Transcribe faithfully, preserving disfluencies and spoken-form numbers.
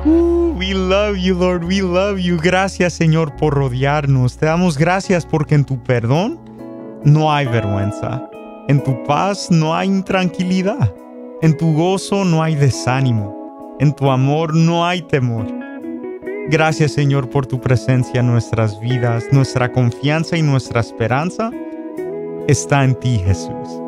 Uh, we love you, Lord. We love you. Gracias, Señor, por rodearnos. Te damos gracias porque en tu perdón no hay vergüenza. En tu paz no hay intranquilidad. En tu gozo no hay desánimo. En tu amor no hay temor. Gracias, Señor, por tu presencia en nuestras vidas. Nuestra confianza y nuestra esperanza está en ti, Jesús.